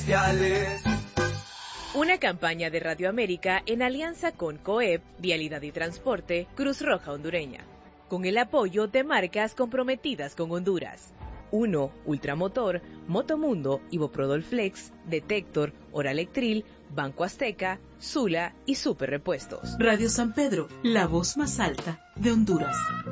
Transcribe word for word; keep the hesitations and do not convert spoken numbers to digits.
sociales. Una campaña de Radio América en alianza con COEP, Vialidad y Transporte, Cruz Roja Hondureña, con el apoyo de marcas comprometidas con Honduras. uno. Ultramotor, Motomundo, Iboprodol Flex, Detector, Oralectril, Banco Azteca, Sula y Super Repuestos. Radio San Pedro, la voz más alta de Honduras.